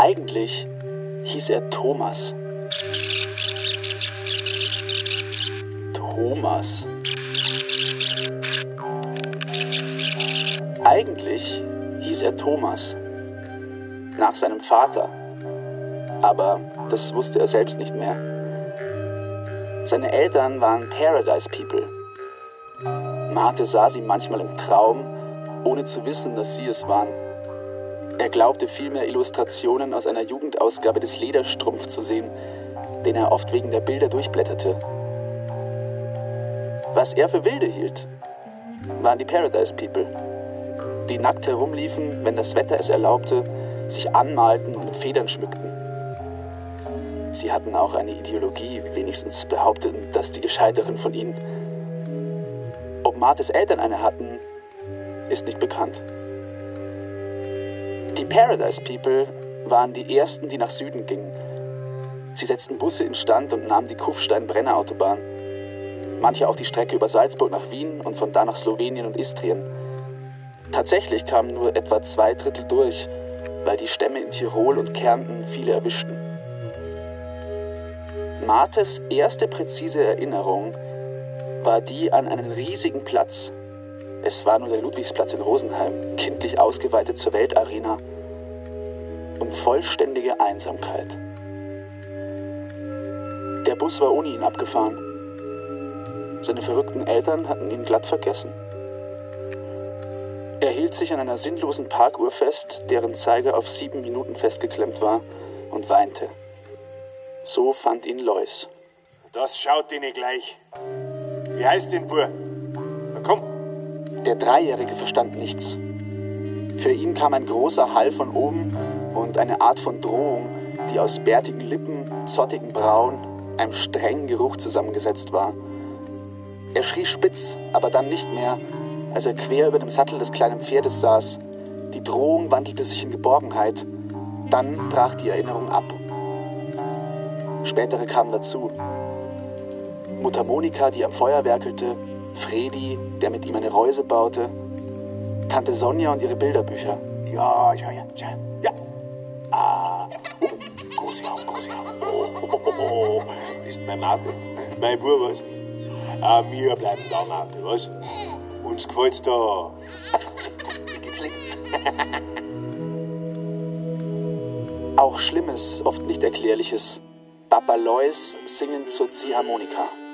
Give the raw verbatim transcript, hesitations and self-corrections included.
Eigentlich hieß er Thomas. Thomas. Eigentlich hieß er Thomas. Nach seinem Vater. Aber das wusste er selbst nicht mehr. Seine Eltern waren Paradise People. Marthe sah sie manchmal im Traum, ohne zu wissen, dass sie es waren. Er glaubte vielmehr Illustrationen aus einer Jugendausgabe des Lederstrumpf zu sehen, den er oft wegen der Bilder durchblätterte. Was er für Wilde hielt, waren die Paradise People, die nackt herumliefen, wenn das Wetter es erlaubte, sich anmalten und mit Federn schmückten. Sie hatten auch eine Ideologie, wenigstens behaupteten das die Gescheiteren von ihnen. Ob Marthes Eltern eine hatten, ist nicht bekannt. Die Paradise People waren die ersten, die nach Süden gingen. Sie setzten Busse instand und nahmen die Kufstein-Brenner-Autobahn. Manche auch die Strecke über Salzburg nach Wien und von da nach Slowenien und Istrien. Tatsächlich kamen nur etwa zwei Drittel durch, weil die Stämme in Tirol und Kärnten viele erwischten. Marthes erste präzise Erinnerung war die an einen riesigen Platz. Es war nur der Ludwigsplatz in Rosenheim, kindlich ausgeweitet zur Weltarena, und vollständige Einsamkeit. Der Bus war ohne ihn abgefahren. Seine verrückten Eltern hatten ihn glatt vergessen. Er hielt sich an einer sinnlosen Parkuhr fest, deren Zeiger auf sieben Minuten festgeklemmt war, und weinte. So fand ihn Lois. Das schaut ihn gleich. Wie heißt den Bur? Na komm. Der Dreijährige verstand nichts. Für ihn kam ein großer Hall von oben und eine Art von Drohung, die aus bärtigen Lippen, zottigen Brauen, einem strengen Geruch zusammengesetzt war. Er schrie spitz, aber dann nicht mehr, als er quer über dem Sattel des kleinen Pferdes saß. Die Drohung wandelte sich in Geborgenheit. Dann brach die Erinnerung ab. Spätere kamen dazu. Mutter Monika, die am Feuer werkelte, Fredi, der mit ihm eine Reuse baute, Tante Sonja und ihre Bilderbücher. Ja, ja, ja, ja, ja. Ah, oh, große Augen, große Augen. Oh, oh, oh, oh. Ist mein Martin, mein Bub, was? Ah, wir bleiben da, Martin, was? Uns gefällt's da. Kitzling. Auch Schlimmes, oft nicht Erklärliches. Papa Lois singen zur Ziehharmonika.